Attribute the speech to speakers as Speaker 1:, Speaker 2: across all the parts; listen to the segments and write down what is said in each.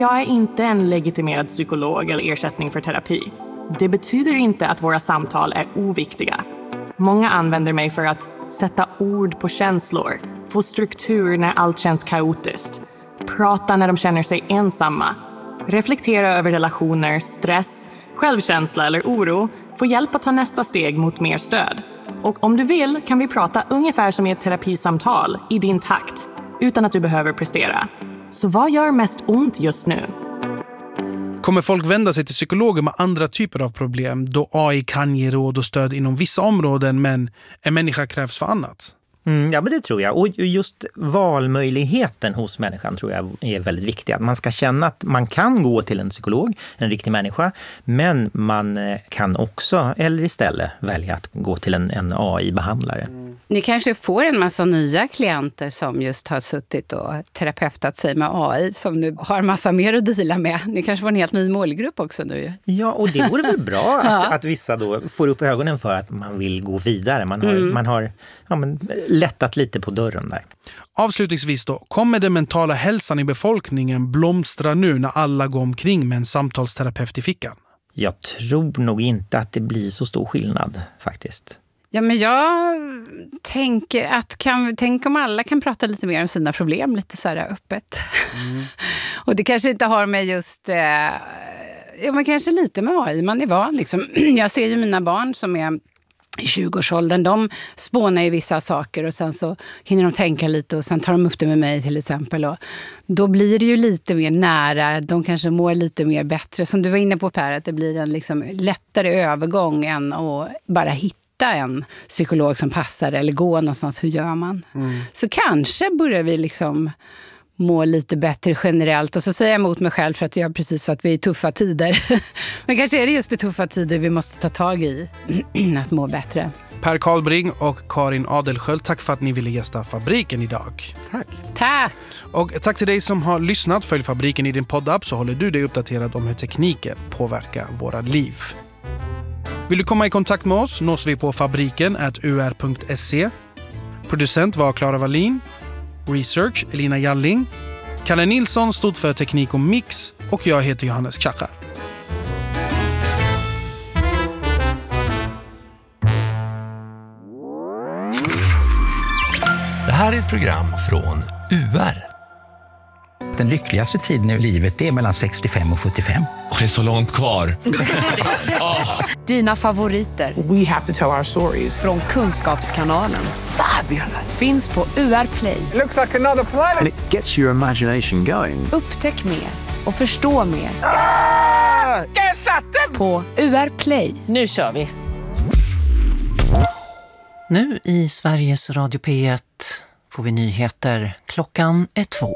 Speaker 1: Jag är inte en legitimerad psykolog eller ersättning för terapi. Det betyder inte att våra samtal är oviktiga. Många använder mig för att sätta ord på känslor, få struktur när allt känns kaotiskt, prata när de känner sig ensamma, reflektera över relationer, stress, självkänsla eller oro, få hjälp att ta nästa steg mot mer stöd. Och om du vill kan vi prata ungefär som i ett terapisamtal, i din takt, utan att du behöver prestera. Så vad gör mest ont just nu?
Speaker 2: Kommer folk vända sig till psykologer med andra typer av problem då AI kan ge råd och stöd inom vissa områden men en människa krävs för annat?
Speaker 3: Ja, men det tror jag. Och just valmöjligheten hos människan tror jag är väldigt viktig. Att man ska känna att man kan gå till en psykolog, en riktig människa, men man kan också, eller istället, välja att gå till en AI-behandlare.
Speaker 4: Ni kanske får en massa nya klienter som just har suttit och terapeutat sig med AI som nu har massa mer att dela med. Ni kanske får en helt ny målgrupp också nu.
Speaker 3: Ja, och det vore väl bra att vissa då får upp ögonen för att man vill gå vidare. Man har lättat lite på dörren där.
Speaker 2: Avslutningsvis då, kommer den mentala hälsan i befolkningen blomstra nu när alla går omkring med en samtalsterapeut i fickan?
Speaker 3: Jag tror nog inte att det blir så stor skillnad faktiskt.
Speaker 4: Ja, men jag tänker att tänk om alla kan prata lite mer om sina problem lite så här öppet. Och det kanske inte har med just men kanske lite med AI. Man är van liksom. Jag ser ju mina barn som är i 20-årsåldern, de spånar ju vissa saker och sen så hinner de tänka lite och sen tar de upp det med mig till exempel och då blir det ju lite mer nära, de kanske mår lite mer bättre. Som du var inne på Per, att det blir en liksom lättare övergång än att bara hitta en psykolog som passar eller gå någonstans, hur gör man? Så kanske börjar vi liksom må lite bättre generellt. Och så säger jag emot mig själv för att jag precis så att vi är i tuffa tider. Men kanske är det just i tuffa tider vi måste ta tag i att må bättre.
Speaker 2: Per Karlbring och Karin Adelsköld, tack för att ni ville gästa Fabriken idag.
Speaker 4: Tack!
Speaker 2: Och tack till dig som har lyssnat. Följ Fabriken i din poddapp så håller du dig uppdaterad om hur tekniken påverkar våra liv. Vill du komma i kontakt med oss nås vi på fabriken@ur.se. Producent var Clara Wallin. Research Elina Jalling. Kalle Nilsson stod för teknik och mix och jag heter Johannes Kachar.
Speaker 5: Det här är ett program från UR.
Speaker 6: Den lyckligaste tiden i livet är mellan 65 och 75.
Speaker 5: Och det är så långt kvar.
Speaker 7: Dina favoriter.
Speaker 8: We have to tell our stories.
Speaker 7: Från Kunskapskanalen.
Speaker 8: Fabulous.
Speaker 7: Finns på UR Play.
Speaker 8: It looks like another planet. And it gets your imagination going.
Speaker 7: Upptäck mer och förstå mer.
Speaker 8: Där satt den!
Speaker 7: På UR Play.
Speaker 9: Nu kör vi.
Speaker 10: Nu i Sveriges Radio P1 får vi nyheter. Klockan är 2.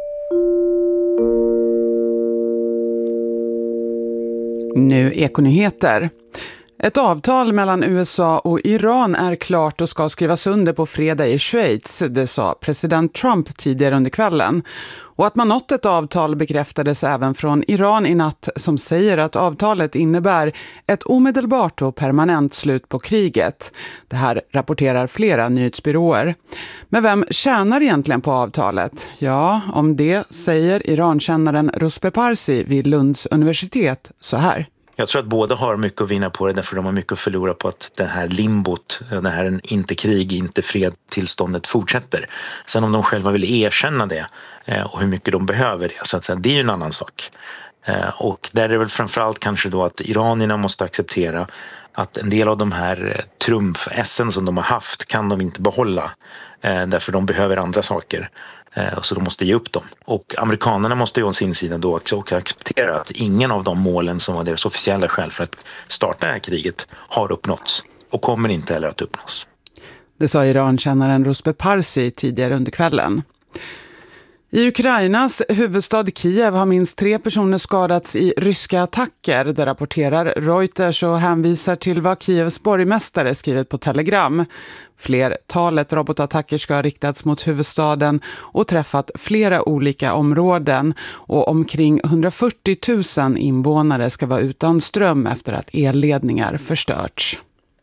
Speaker 11: Nu Ekonyheter. Ett avtal mellan USA och Iran är klart och ska skrivas under på fredag i Schweiz, det sa president Trump tidigare under kvällen. Och att man nått ett avtal bekräftades även från Iran i natt som säger att avtalet innebär ett omedelbart och permanent slut på kriget. Det här rapporterar flera nyhetsbyråer. Men vem tjänar egentligen på avtalet? Ja, om det säger Irankännaren Ruspe Parsi vid Lunds universitet så här.
Speaker 12: Jag tror att båda har mycket att vinna på det därför de har mycket att förlora på att den här limbot, den här inte krig, inte fred tillståndet fortsätter. Sen om de själva vill erkänna det och hur mycket de behöver det, så att säga, det är ju en annan sak. Och där är det väl framförallt kanske då att iranierna måste acceptera att en del av de här trumf-essen som de har haft kan de inte behålla därför de behöver andra saker. Så de måste ge upp dem. Och amerikanerna måste ju å sin sida då också acceptera att ingen av de målen som var deras officiella skäl för att starta det här kriget har uppnåtts och kommer inte heller att uppnås.
Speaker 11: Det sa Irankännaren Ruspe Parsi tidigare under kvällen. I Ukrainas huvudstad Kiev har minst 3 personer skadats i ryska attacker. Det rapporterar Reuters och hänvisar till vad Kievs borgmästare skrivit på Telegram. Flertalet robotattacker ska ha riktats mot huvudstaden och träffat flera olika områden. Och omkring 140 000 invånare ska vara utan ström efter att elledningar förstörts.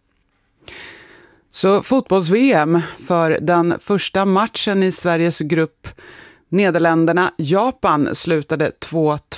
Speaker 11: Så fotbolls-VM för den första matchen i Sveriges grupp Nederländerna-Japan slutade 2-2